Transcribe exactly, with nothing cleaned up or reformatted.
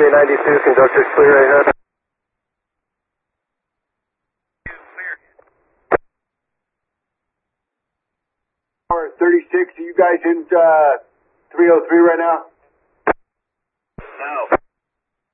ninety-two, conductor's clear right now. thirty-six, are you guys in uh, three oh three right now?